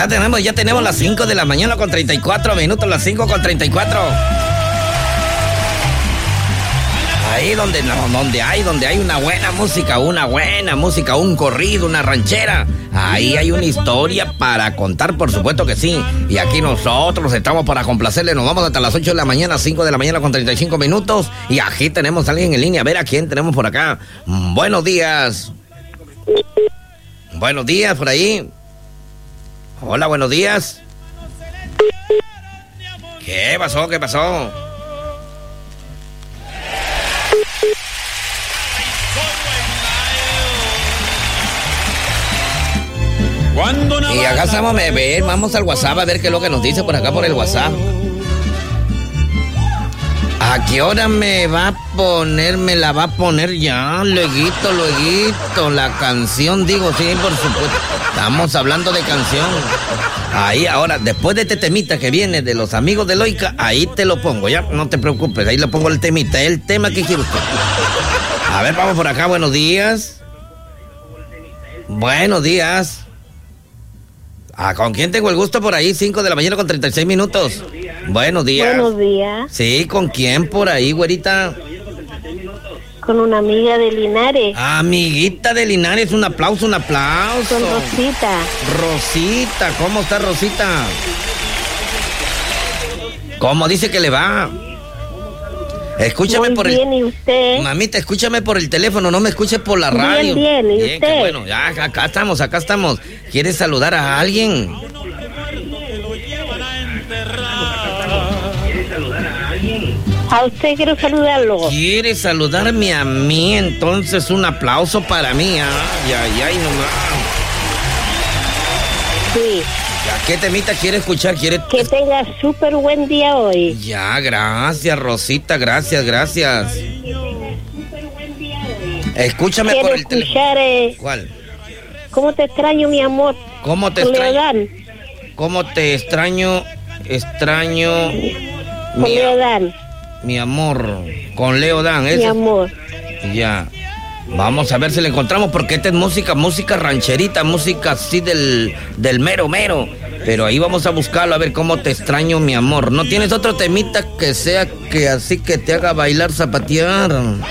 Ya tenemos las 5 de la mañana con 34 minutos, las 5 con 34. Ahí donde hay una buena música, un corrido, una ranchera. Ahí hay una historia para contar, por supuesto que sí. Y aquí nosotros estamos para complacerle. Nos vamos hasta las 8 de la mañana, 5 de la mañana con 35 minutos. Y aquí tenemos a alguien en línea. A ver a quién tenemos por acá. Buenos días. Buenos días por ahí. Hola, buenos días. ¿Qué pasó? Y acá estamos a ver, vamos al WhatsApp a ver qué es lo que nos dice por acá por el WhatsApp. ¿A qué hora me la va a poner ya? Lueguito, la canción, digo, sí, por supuesto. Estamos hablando de canción. Ahí, ahora, después de este temita que viene de los amigos de Loica, ahí te lo pongo, ya, no te preocupes, ahí le pongo el temita, el tema que quiere usted. A ver, vamos por acá, buenos días. Buenos días. ¿Con quién tengo el gusto por ahí? 5 de la mañana con 36 minutos. Buenos días. Buenos días. Sí, ¿con quién por ahí, güerita? Con una amiga de Linares. Amiguita de Linares, un aplauso. Con Rosita. Rosita, ¿cómo está Rosita? ¿Cómo dice que le va? Escúchame muy por bien, ¿y usted? Mamita, escúchame por el teléfono, no me escuche por la radio. Bien, ¿y usted? Qué bueno, ya, acá estamos. ¿Quieres saludar a alguien? A usted quiero saludarlo. ¿Quieres saludarme a mí? Entonces un aplauso para mí, ay, nomás. Sí. ¿Qué temita quiere escuchar? Que tenga súper buen día hoy. Ya, gracias, Rosita, gracias. Escúchame por el teléfono. ¿Cuál? ¿Cómo te extraño, mi amor? ¿Cómo te extraño? ¿Cómo te extraño? Con Leodán. Mi amor, con Leodán, ¿es? Mi amor. Ya. Vamos a ver si le encontramos, porque esta es música rancherita, música así del mero. Pero ahí vamos a buscarlo, a ver cómo te extraño, mi amor. ¿No tienes otro temita que sea que así que te haga bailar, zapatear?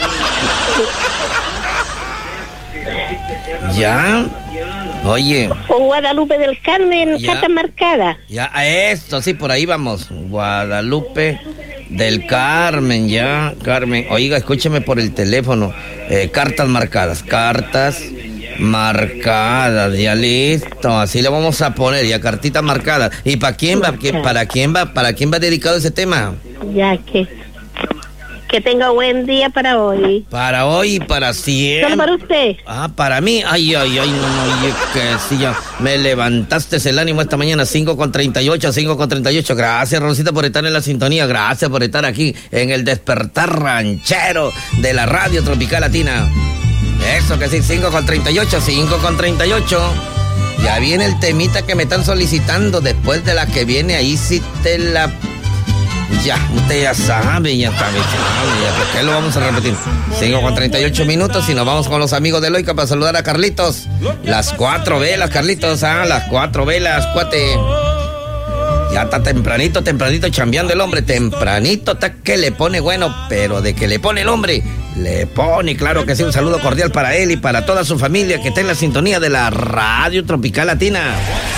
¿Ya? Oye. Con Guadalupe del Carmen, carta marcada. Ya, a esto, sí, por ahí vamos. Guadalupe del Carmen, ya, Carmen. Oiga, escúcheme por el teléfono. Cartas marcadas, ya listo. Así le vamos a poner, ya, cartitas marcadas. ¿Y para quién va? ¿Para quién va dedicado ese tema? Ya, que tenga buen día para hoy. Para hoy y para siempre. ¿Solo para usted? Para mí. Ay, no, que sí, ya me levantaste el ánimo esta mañana, 5:38. Gracias, Rosita, por estar en la sintonía. Gracias por estar aquí en el despertar ranchero de la Radio Tropical Latina. Eso que sí, 5:38. Ya viene el temita que me están solicitando. Después de la que viene, ahí sí te la... Ya, usted ya sabe, ya ¿por qué lo vamos a repetir? 5:38 minutos y nos vamos con los amigos de Loica para saludar a Carlitos. Las 4 velas, Carlitos, las 4 velas, cuate. Ya está tempranito chambeando el hombre, tempranito está que le pone bueno, pero de que le pone el hombre, le pone, claro que sí. Un saludo cordial para él y para toda su familia que está en la sintonía de la Radio Tropical Latina.